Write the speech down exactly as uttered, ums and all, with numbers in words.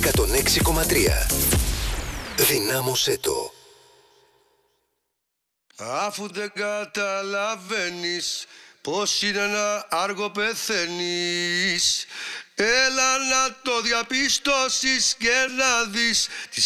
εκατόν έξι κόμμα τρία. Δυνάμωσέ το. Αφού δεν καταλαβαίνεις πως είναι να άργο πεθαίνεις, έλα να το διαπιστώσεις και να δεις